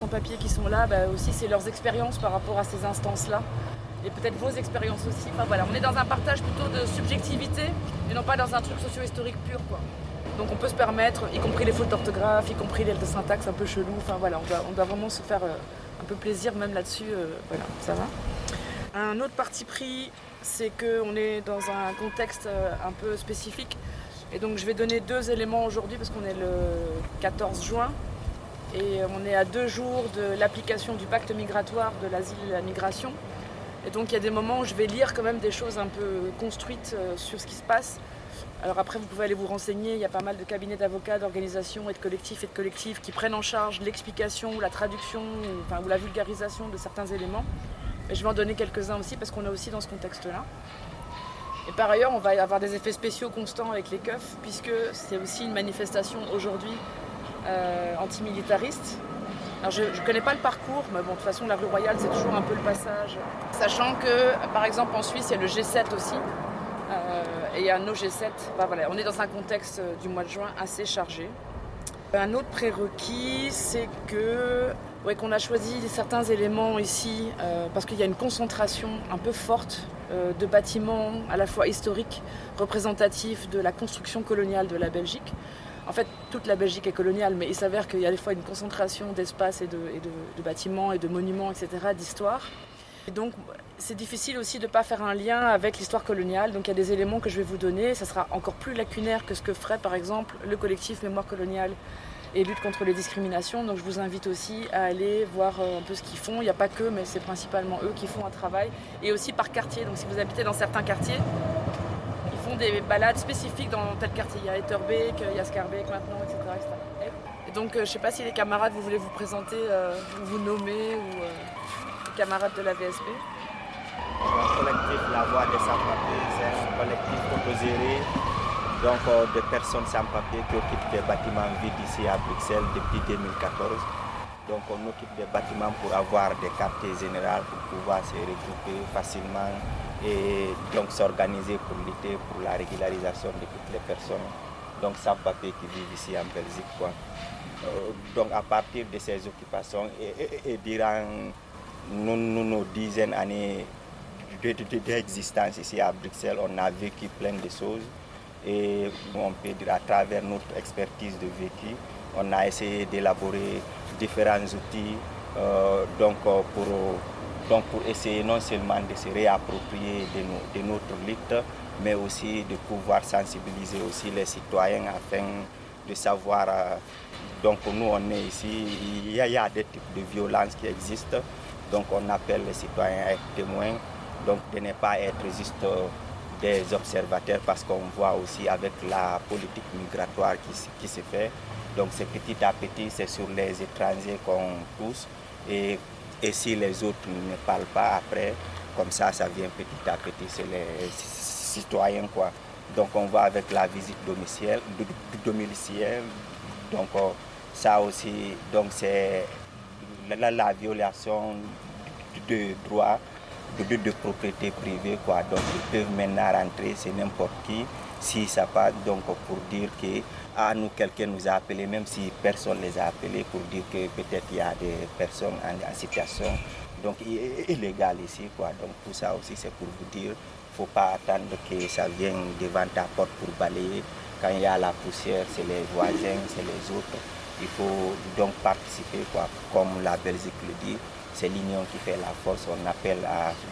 sans-papiers qui sont là, aussi c'est leurs expériences par rapport à ces instances-là. Et peut-être vos expériences aussi. Enfin voilà, on est dans un partage plutôt de subjectivité et non pas dans un truc socio-historique pur, quoi. Donc on peut se permettre, y compris les fautes d'orthographe, y compris les de syntaxe un peu chelou. Enfin voilà, on doit vraiment se faire un peu plaisir même là-dessus. Voilà, ça va. Un autre parti pris, c'est qu'on est dans un contexte un peu spécifique. Et donc je vais donner 2 éléments aujourd'hui parce qu'on est le 14 juin. Et on est à 2 jours de l'application du pacte migratoire de l'asile et de la migration. Et donc il y a des moments où je vais lire quand même des choses un peu construites sur ce qui se passe. Alors après vous pouvez aller vous renseigner, il y a pas mal de cabinets d'avocats, d'organisations et de collectifs qui prennent en charge l'explication ou la traduction ou la vulgarisation de certains éléments. Et je vais en donner quelques-uns aussi parce qu'on est aussi dans ce contexte-là. Et par ailleurs on va avoir des effets spéciaux constants avec les keufs puisque c'est aussi une manifestation aujourd'hui antimilitariste. Alors je ne connais pas le parcours, mais bon, de toute façon la rue Royale c'est toujours un peu le passage. Sachant que par exemple en Suisse il y a le G7 aussi, et il y a nos G7. Enfin, voilà, on est dans un contexte du mois de juin assez chargé. Un autre prérequis c'est qu'on a choisi certains éléments ici parce qu'il y a une concentration un peu forte de bâtiments à la fois historiques, représentatifs de la construction coloniale de la Belgique. En fait, toute la Belgique est coloniale, mais il s'avère qu'il y a des fois une concentration d'espaces et de bâtiments et de monuments, etc., d'histoire. Et donc, c'est difficile aussi de ne pas faire un lien avec l'histoire coloniale. Donc, il y a des éléments que je vais vous donner. Ça sera encore plus lacunaire que ce que ferait, par exemple, le collectif Mémoire coloniale et lutte contre les discriminations. Donc, je vous invite aussi à aller voir un peu ce qu'ils font. Il n'y a pas que, mais c'est principalement eux qui font un travail. Et aussi par quartier. Donc, si vous habitez dans certains quartiers, des balades spécifiques dans tel quartier. Il y a Etterbeek, il y a Schaerbeek maintenant, etc. Et donc, je ne sais pas si les camarades, vous voulez vous présenter, vous nommer, ou les camarades de la VSP. Le collectif La Voix des Sans-Papiers, c'est un collectif autogéré, donc de personnes sans-papiers qui occupent des bâtiments vides ici à Bruxelles depuis 2014. Donc on occupe des bâtiments pour avoir des quartiers généraux pour pouvoir se regrouper facilement et donc s'organiser pour lutter pour la régularisation de toutes les personnes donc sans papier qui vivent ici en Belgique, quoi. Donc à partir de ces occupations et durant nos dizaines d'années d'existence ici à Bruxelles, on a vécu plein de choses et on peut dire à travers notre expertise de vécu, on a essayé d'élaborer différents outils pour essayer non seulement de se réapproprier de notre lutte, mais aussi de pouvoir sensibiliser aussi les citoyens afin de savoir, donc nous on est ici, il y a des types de violences qui existent, donc on appelle les citoyens à être témoins, donc de ne pas être juste des observateurs parce qu'on voit aussi avec la politique migratoire qui se fait. Donc c'est petit à petit, c'est sur les étrangers qu'on pousse et si les autres ne parlent pas après, comme ça vient petit à petit, c'est les citoyens, quoi. Donc on va avec la visite domiciliaire, donc ça aussi, donc c'est la violation de droits de propriété privée, quoi. Donc ils peuvent maintenant rentrer, c'est n'importe qui, si ça passe, donc pour dire que nous quelqu'un nous a appelé, même si personne ne les a appelés, pour dire que peut-être il y a des personnes en situation donc illégale ici, quoi. Donc tout ça aussi c'est pour vous dire, il ne faut pas attendre que ça vienne devant ta porte pour balayer. Quand il y a la poussière, c'est les voisins, c'est les autres. Il faut donc participer, quoi. Comme la Belgique le dit, c'est l'union qui fait la force. On appelle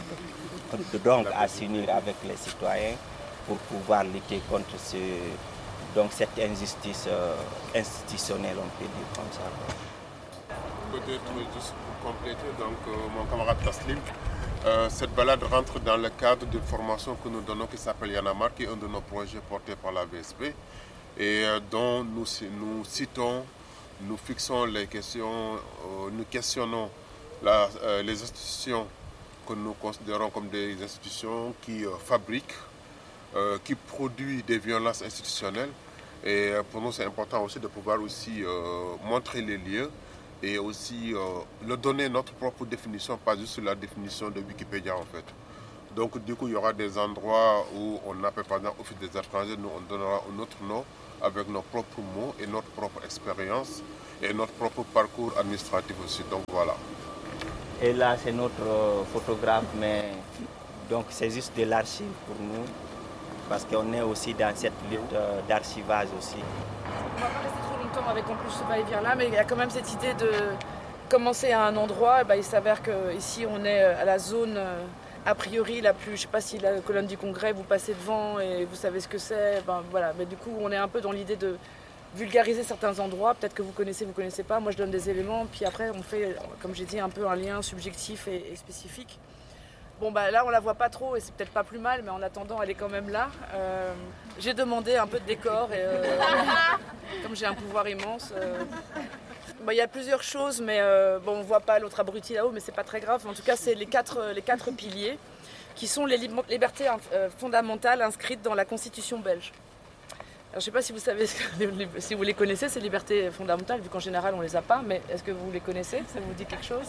à s'unir avec les citoyens pour pouvoir lutter contre cette injustice institutionnelle, on peut dire comme ça. Peut-être juste pour compléter, donc mon camarade Taslim, cette balade rentre dans le cadre d'une formation que nous donnons qui s'appelle Yanamar, qui est un de nos projets portés par la VSP et dont nous citons, nous fixons les questions, nous questionnons les institutions que nous considérons comme des institutions qui fabriquent, qui produisent des violences institutionnelles. Et pour nous, c'est important aussi de pouvoir aussi montrer les lieux et aussi leur donner notre propre définition, pas juste la définition de Wikipédia en fait. Donc du coup, il y aura des endroits où on appelle par exemple Office des étrangers, nous on donnera un autre nom. avec nos propres mots et notre propre expérience et notre propre parcours administratif aussi. Donc voilà. Et là, c'est notre photographe, mais donc c'est juste de l'archive pour nous, parce qu'on est aussi dans cette lutte d'archivage aussi. On va pas rester trop longtemps avec en plus ce va-et-vient là, mais il y a quand même cette idée de commencer à un endroit. Il s'avère qu'ici on est à la zone a priori la plus, je sais pas si la colonne du Congrès, vous passez devant et vous savez ce que c'est, voilà. Mais du coup on est un peu dans l'idée de vulgariser certains endroits, peut-être que vous connaissez pas, moi je donne des éléments, puis après on fait, comme j'ai dit, un peu un lien subjectif et spécifique. Bon là on la voit pas trop et c'est peut-être pas plus mal, mais en attendant elle est quand même là. J'ai demandé un peu de décor et comme j'ai un pouvoir immense. Il y a plusieurs choses, mais on voit pas l'autre abruti là-haut, mais c'est pas très grave. En tout cas c'est les quatre piliers qui sont les libertés fondamentales inscrites dans la Constitution belge. Alors, je ne sais pas si vous savez, si vous les connaissez, ces libertés fondamentales, vu qu'en général on ne les a pas, mais est-ce que vous les connaissez? Ça vous dit quelque chose?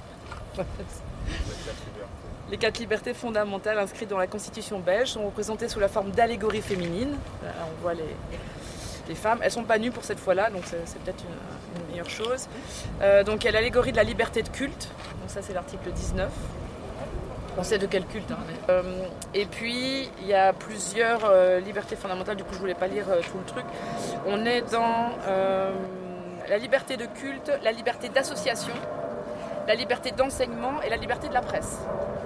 Les 4 libertés fondamentales inscrites dans la Constitution belge sont représentées sous la forme d'allégories féminines. On voit les femmes, elles ne sont pas nues pour cette fois-là, donc c'est peut-être une meilleure chose. Donc il y a l'allégorie de la liberté de culte, donc ça c'est l'article 19. On sait de quel culte. Et puis, il y a plusieurs libertés fondamentales, du coup je ne voulais pas lire tout le truc. On est dans la liberté de culte, la liberté d'association, la liberté d'enseignement et la liberté de la presse.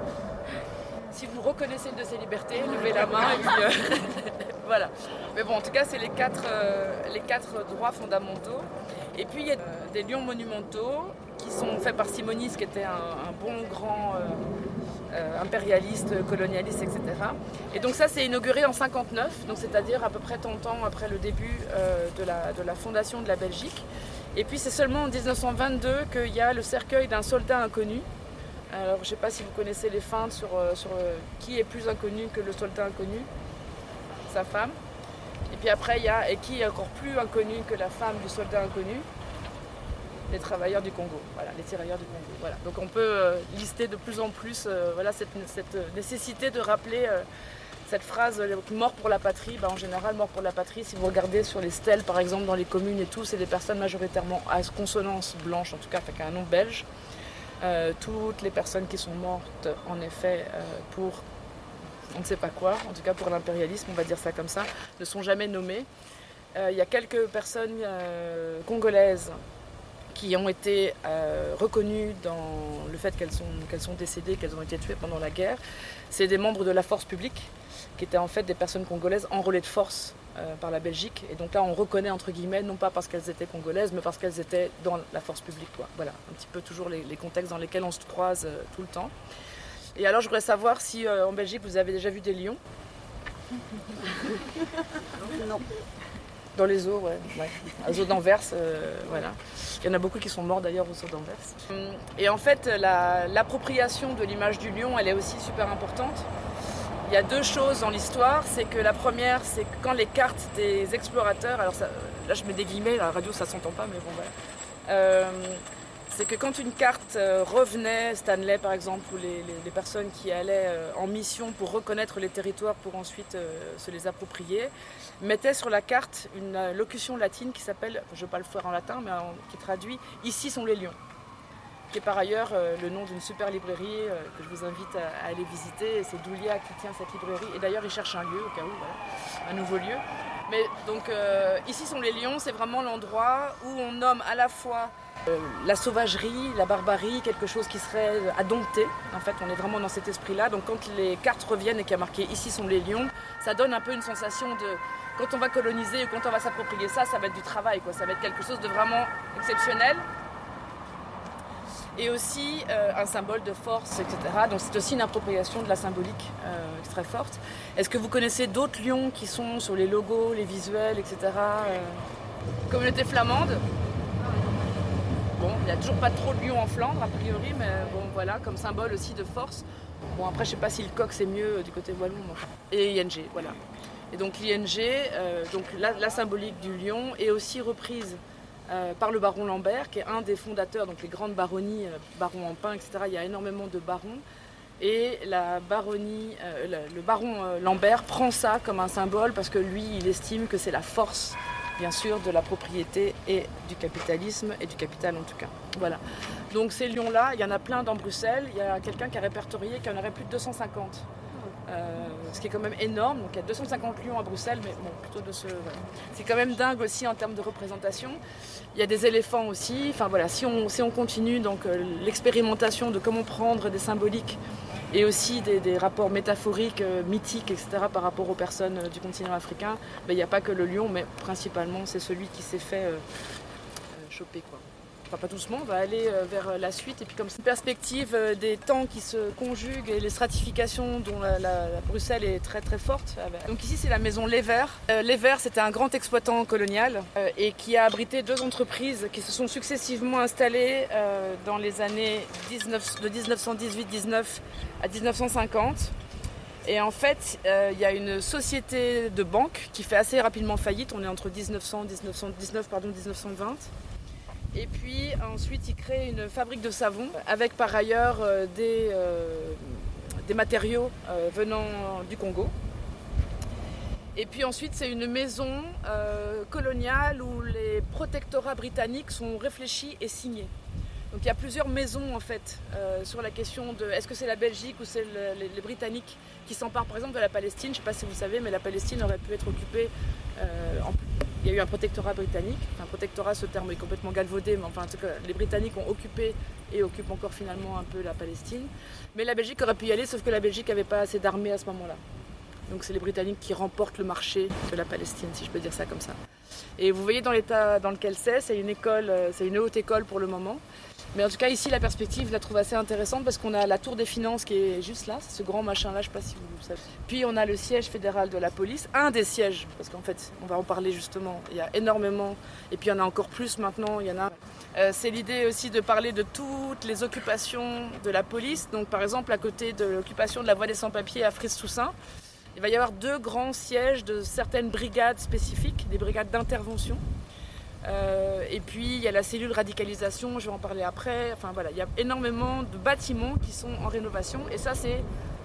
Si vous reconnaissez une de ces libertés, levez la main et puis voilà. Mais bon, en tout cas, c'est les quatre droits fondamentaux. Et puis, il y a des lions monumentaux qui sont faits par Simonis, qui était un bon grand impérialiste, colonialiste, etc. Et donc ça, c'est inauguré en 59, donc c'est-à-dire à peu près 30 ans après le début de la fondation de la Belgique. Et puis c'est seulement en 1922 qu'il y a le cercueil d'un soldat inconnu. Alors je ne sais pas si vous connaissez les feintes sur qui est plus inconnu que le soldat inconnu, sa femme. Et puis après, il y a et qui est encore plus inconnu que la femme du soldat inconnu, les travailleurs du Congo, voilà, les tirailleurs du Congo. Voilà. Donc on peut lister de plus en plus cette nécessité de rappeler cette phrase « mort pour la patrie ». En général, mort pour la patrie, si vous regardez sur les stèles, par exemple, dans les communes et tout, c'est des personnes majoritairement à consonance blanche, en tout cas avec un nom belge. Toutes les personnes qui sont mortes, en effet, pour on ne sait pas quoi, en tout cas pour l'impérialisme, on va dire ça comme ça, ne sont jamais nommées. Il y a quelques personnes congolaises qui ont été reconnues dans le fait qu'elles sont décédées, qu'elles ont été tuées pendant la guerre. C'est des membres de la force publique, qui étaient en fait des personnes congolaises enrôlées de force par la Belgique. Et donc là, on reconnaît entre guillemets, non pas parce qu'elles étaient congolaises, mais parce qu'elles étaient dans la force publique, quoi. Voilà, un petit peu toujours les contextes dans lesquels on se croise tout le temps. Et alors, je voudrais savoir si en Belgique, vous avez déjà vu des lions? Non. Dans les zoos, ouais. Un zoo d'Anvers, voilà. Il y en a beaucoup qui sont morts d'ailleurs au zoo d'Anvers. Et en fait, l'appropriation de l'image du lion, elle est aussi super importante. Il y a deux choses dans l'histoire. C'est que la première, c'est que quand les cartes des explorateurs, alors ça, là je mets des guillemets, à la radio ça s'entend pas, mais bon voilà. C'est que quand une carte revenait, Stanley par exemple, ou les personnes qui allaient en mission pour reconnaître les territoires pour ensuite se les approprier, mettaient sur la carte une locution latine qui s'appelle, je ne vais pas le faire en latin, mais qui traduit « Ici sont les lions », qui est par ailleurs le nom d'une super librairie que je vous invite à aller visiter. Et c'est Doulia qui tient cette librairie. Et d'ailleurs, ils cherchent un lieu, au cas où, voilà, un nouveau lieu. Mais donc, Ici sont les lions, c'est vraiment l'endroit où on nomme à la fois la sauvagerie, la barbarie, quelque chose qui serait à dompter. En fait, on est vraiment dans cet esprit-là. Donc quand les cartes reviennent et qu'il y a marqué « Ici sont les lions », ça donne un peu une sensation de... Quand on va coloniser ou quand on va s'approprier ça, ça va être du travail, quoi. Ça va être quelque chose de vraiment exceptionnel. Et aussi un symbole de force, etc. Donc c'est aussi une appropriation de la symbolique très forte. Est-ce que vous connaissez d'autres lions qui sont sur les logos, les visuels, etc. Communauté flamande. Bon, il n'y a toujours pas trop de lions en Flandre, a priori, mais bon, voilà, comme symbole aussi de force. Bon, après, je ne sais pas si le coq, c'est mieux du côté wallon. Enfin. Et ING, voilà. Et donc l'ING, donc la symbolique du lion, est aussi reprise par le baron Lambert, qui est un des fondateurs, donc les grandes baronnies, baron en pin, etc. Il y a énormément de barons. Et la baronnie, le baron Lambert prend ça comme un symbole parce que lui, il estime que c'est la force bien sûr, de la propriété et du capitalisme, et du capital en tout cas. Voilà. Donc ces lions-là, il y en a plein dans Bruxelles. Il y a quelqu'un qui a répertorié qu'il y en aurait plus de 250. Ce qui est quand même énorme. Donc il y a 250 lions à Bruxelles, mais bon, plutôt de ce... Voilà. C'est quand même dingue aussi en termes de représentation. Il y a des éléphants aussi. Enfin voilà, si on continue donc l'expérimentation de comment prendre des symboliques et aussi des rapports métaphoriques, mythiques, etc. par rapport aux personnes du continent africain, il n'y a pas que le lion, mais principalement c'est celui qui s'est fait choper, quoi. Enfin, pas doucement, on va aller vers la suite. Et puis comme c'est une perspective des temps qui se conjuguent et les stratifications dont la Bruxelles est très très forte. Donc ici c'est la maison Lever. Lever c'était un grand exploitant colonial et qui a abrité 2 entreprises qui se sont successivement installées dans les années de 1918-19 à 1950. Et en fait, il y a une société de banque qui fait assez rapidement faillite. On est entre 1920. Et puis ensuite, il crée une fabrique de savon avec par ailleurs des matériaux venant du Congo. Et puis ensuite, c'est une maison coloniale où les protectorats britanniques sont réfléchis et signés. Donc il y a plusieurs maisons en fait sur la question de est-ce que c'est la Belgique ou c'est les Britanniques qui s'emparent par exemple de la Palestine. Je ne sais pas si vous savez, mais la Palestine aurait pu être occupée il y a eu un protectorat britannique. Enfin, protectorat, ce terme est complètement galvaudé, mais enfin, en tout cas, les Britanniques ont occupé et occupent encore finalement un peu la Palestine. Mais la Belgique aurait pu y aller, sauf que la Belgique n'avait pas assez d'armées à ce moment-là. Donc c'est les Britanniques qui remportent le marché de la Palestine, si je peux dire ça comme ça. Et vous voyez dans l'état dans lequel c'est une école, c'est une haute école pour le moment. Mais en tout cas ici la perspective je la trouve assez intéressante parce qu'on a la tour des finances qui est juste là, c'est ce grand machin là, je ne sais pas si vous savez. Puis on a le siège fédéral de la police, un des sièges, parce qu'en fait on va en parler justement, il y a énormément, et puis il y en a encore plus maintenant, il y en a. C'est l'idée aussi de parler de toutes les occupations de la police, donc par exemple à côté de l'occupation de la voie des sans-papiers à Frise-Toussaint, il va y avoir 2 grands sièges de certaines brigades spécifiques, des brigades d'intervention. Et puis il y a la cellule radicalisation, je vais en parler après. Enfin voilà, il y a énormément de bâtiments qui sont en rénovation. Et ça il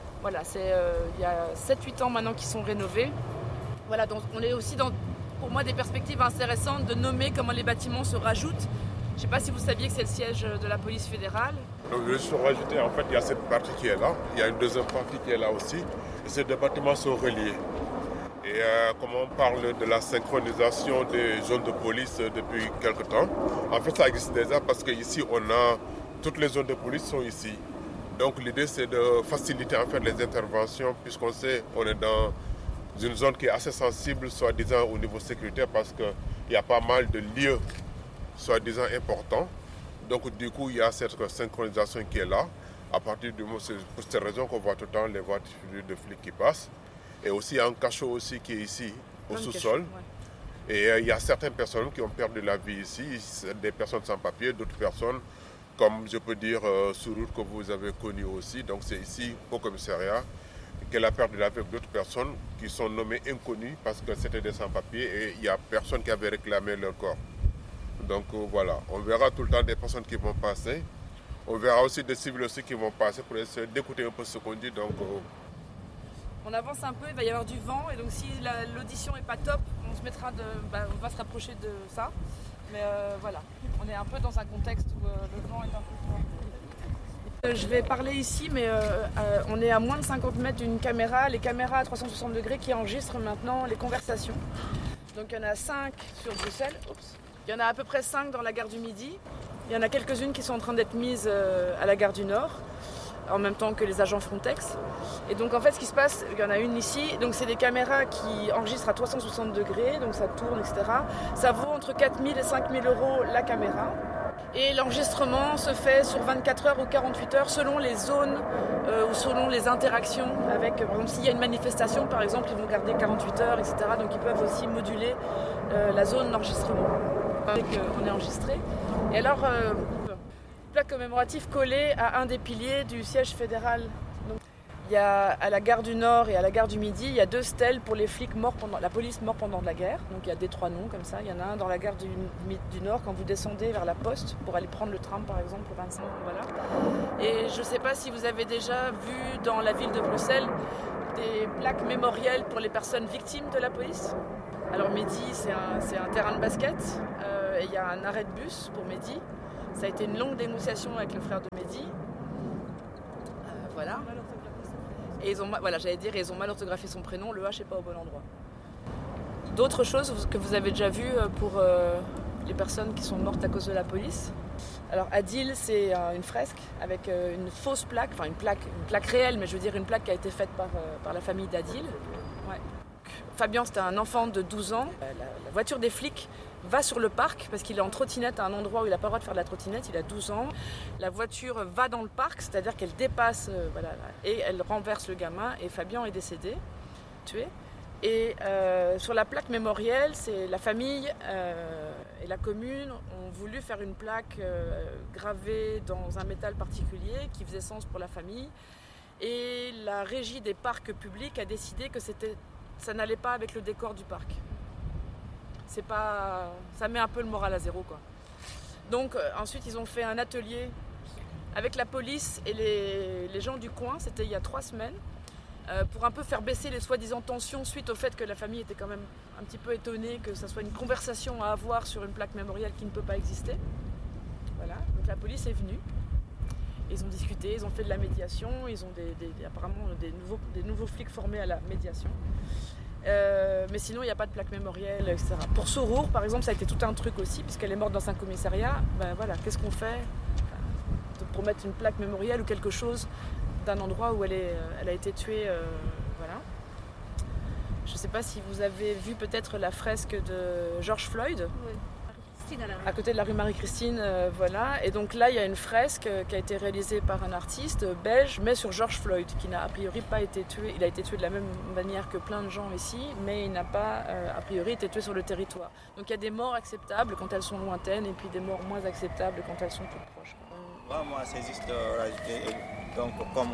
y a 7-8 ans maintenant qu'ils sont rénovés. Voilà, donc on est aussi dans, pour moi, des perspectives intéressantes de nommer comment les bâtiments se rajoutent. Je ne sais pas si vous saviez que c'est le siège de la police fédérale. Donc je vais juste rajouter, en fait, il y a cette partie qui est là, il y a une deuxième partie qui est là aussi, et ces 2 bâtiments sont reliés. Et comme on parle de la synchronisation des zones de police depuis quelque temps, en fait ça existe déjà parce qu'ici toutes les zones de police sont ici. Donc l'idée c'est de faciliter en fait les interventions puisqu'on sait on est dans une zone qui est assez sensible soi-disant au niveau sécuritaire parce qu'il y a pas mal de lieux soi-disant importants. Donc du coup il y a cette synchronisation qui est là. À partir du moment, c'est pour cette raison qu'on voit tout le temps les voitures de flics qui passent. Et aussi il y a un cachot aussi qui est ici, au sous-sol. Ouais. Et il y a certaines personnes qui ont perdu la vie ici, des personnes sans papier, d'autres personnes, comme je peux dire Sourour que vous avez connu aussi. Donc c'est ici au commissariat qu'elle a perdu la vie avec d'autres personnes qui sont nommées inconnues parce que c'était des sans-papiers et il n'y a personne qui avait réclamé leur corps. Donc voilà, on verra tout le temps des personnes qui vont passer. On verra aussi des civils aussi qui vont passer pour essayer d'écouter un peu ce qu'on dit. Donc, on avance un peu, il va y avoir du vent et donc si l'audition n'est pas top, on va se rapprocher de ça. Mais voilà, on est un peu dans un contexte où le vent est un peu fort. Je vais parler ici, mais on est à moins de 50 mètres d'une caméra, les caméras à 360 degrés qui enregistrent maintenant les conversations. Donc il y en a 5 sur Bruxelles, il y en a à peu près 5 dans la gare du Midi, il y en a quelques-unes qui sont en train d'être mises à la gare du Nord, en même temps que les agents Frontex. Et donc en fait ce qui se passe, il y en a une ici, donc c'est des caméras qui enregistrent à 360 degrés, donc ça tourne, etc. Ça vaut entre 4 000 et 5 000 euros la caméra. Et l'enregistrement se fait sur 24 heures ou 48 heures selon les zones ou selon les interactions avec, par exemple s'il y a une manifestation par exemple, ils vont garder 48 heures, etc. Donc ils peuvent aussi moduler la zone d'enregistrement. On est enregistré. Et alors, plaque commémorative collée à un des piliers du siège fédéral. Donc, il y a à la gare du Nord et à la gare du Midi, il y a 2 stèles pour les flics morts la police morts pendant la guerre. Donc il y a des 3 noms comme ça. Il y en a un dans la gare du Nord quand vous descendez vers la poste pour aller prendre le tram par exemple au 25. Voilà. Et je ne sais pas si vous avez déjà vu dans la ville de Bruxelles des plaques mémorielles pour les personnes victimes de la police. Alors Mehdi, c'est un terrain de basket, et il y a un arrêt de bus pour Mehdi. Ça a été une longue négociation avec le frère de Mehdi. Voilà. Et ils ont mal orthographié son prénom, le H n'est pas au bon endroit. D'autres choses que vous avez déjà vues pour les personnes qui sont mortes à cause de la police. Alors Adil, c'est une fresque avec une fausse plaque, enfin une plaque réelle, mais je veux dire une plaque qui a été faite par la famille d'Adil. Ouais. Fabien, c'était un enfant de 12 ans. La voiture des flics va sur le parc parce qu'il est en trottinette à un endroit où il n'a pas le droit de faire de la trottinette, il a 12 ans. La voiture va dans le parc, c'est-à-dire qu'elle dépasse et elle renverse le gamin et Fabien est décédé, tué. Et sur la plaque mémorielle, c'est la famille et la commune ont voulu faire une plaque gravée dans un métal particulier qui faisait sens pour la famille. Et la régie des parcs publics a décidé que ça n'allait pas avec le décor du parc. Ça met un peu le moral à zéro, quoi. Donc ensuite ils ont fait un atelier avec la police et les gens du coin, c'était il y a 3 semaines, pour un peu faire baisser les soi-disant tensions suite au fait que la famille était quand même un petit peu étonnée que ça soit une conversation à avoir sur une plaque mémorielle qui ne peut pas exister. Voilà, donc la police est venue. Ils ont discuté, ils ont fait de la médiation, ils ont apparemment des nouveaux flics formés à la médiation. Mais sinon, il n'y a pas de plaque mémorielle, etc. Pour Sorour, par exemple, ça a été tout un truc aussi, puisqu'elle est morte dans un commissariat. Ben voilà, qu'est-ce qu'on fait pour mettre une plaque mémorielle ou quelque chose d'un endroit où elle a été tuée, voilà. Je ne sais pas si vous avez vu peut-être la fresque de George Floyd. Oui. À côté de la rue Marie-Christine, voilà. Et donc là, il y a une fresque qui a été réalisée par un artiste belge, mais sur George Floyd, qui n'a a priori pas été tué. Il a été tué de la même manière que plein de gens ici, mais il n'a pas, a priori, été tué sur le territoire. Donc il y a des morts acceptables quand elles sont lointaines, et puis des morts moins acceptables quand elles sont toutes proches. Moi, c'est juste rajouter, donc comme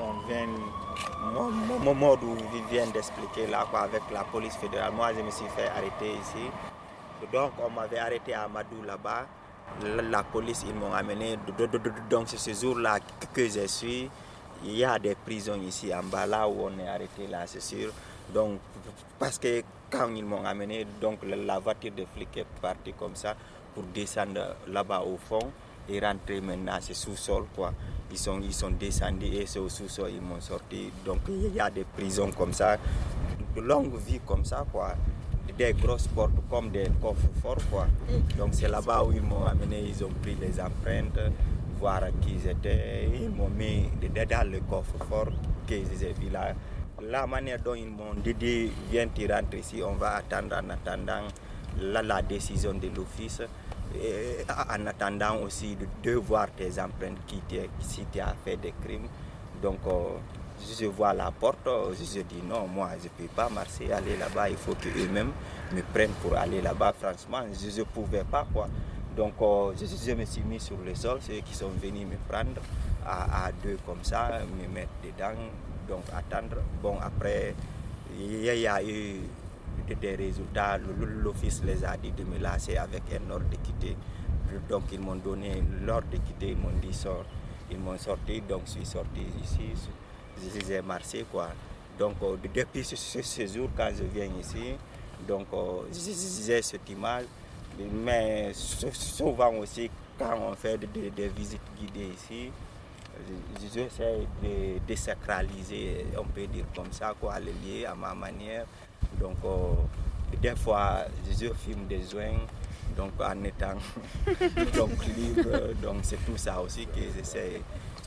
mon mode où vient d'expliquer là, quoi, avec la police fédérale, moi je me suis fait arrêter ici. Donc on m'avait arrêté à Amadou là-bas, la police ils m'ont amené, donc c'est ce jour-là que je suis, il y a des prisons ici en bas là où on est arrêté là, c'est sûr. Donc parce que quand ils m'ont amené, donc la voiture de flic est partie comme ça pour descendre là-bas au fond et rentrer maintenant c'est sous-sol quoi. Ils sont descendus et c'est au sous-sol ils m'ont sorti. Donc il y a des prisons comme ça, de longue vie comme ça quoi. Des grosses portes comme des coffres-forts quoi. Donc c'est là-bas où ils m'ont amené, ils ont pris les empreintes, voir qui ils étaient, ils m'ont mis dans le coffre-fort que j'ai vu là. La manière dont ils m'ont dit viens tu rentres ici, on va attendre en attendant la décision de l'office. Et en attendant aussi de voir tes empreintes si tu as fait des crimes. Donc je vois la porte, je dis non, moi je ne peux pas marcher, aller là-bas, il faut qu'eux-mêmes me prennent pour aller là-bas. Franchement, je ne pouvais pas quoi. Donc je me suis mis sur le sol, ceux qui sont venus me prendre à deux comme ça, me mettre dedans, donc attendre. Bon après, il y a eu des résultats, l'office les a dit de me lasser avec un ordre de quitter. Donc ils m'ont donné l'ordre de quitter, ils m'ont dit sort. Ils m'ont sorti, donc je suis sorti ici. J'ai marché quoi. Donc depuis ce jour quand je viens ici, donc j'ai cette image. Mais souvent aussi quand on fait des visites guidées ici, j'essaie de désacraliser, on peut dire comme ça quoi, le lier à ma manière. Donc des fois je filme des joints, donc en étant donc libre, donc c'est tout ça aussi que j'essaie.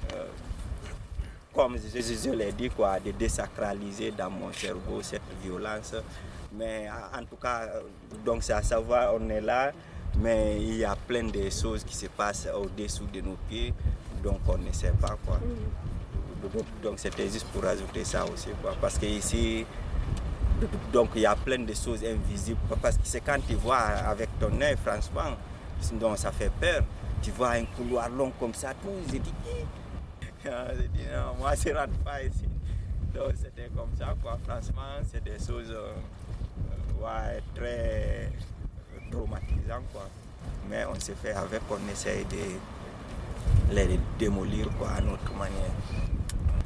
Comme je l'ai dit, quoi, de désacraliser dans mon cerveau cette violence. Mais en tout cas, donc c'est à savoir, on est là, mais il y a plein de choses qui se passent au-dessous de nos pieds, donc on ne sait pas quoi. Donc c'était juste pour ajouter ça aussi, quoi, parce qu'ici, donc il y a plein de choses invisibles, parce que c'est quand tu vois avec ton œil, franchement, donc ça fait peur. Tu vois un couloir long comme ça, tout, j'ai dit non, moi je ne rentre pas ici. Donc c'était comme ça quoi, franchement c'est des choses très traumatisantes quoi. Mais on se fait avec, on essaye de les démolir quoi, à notre manière.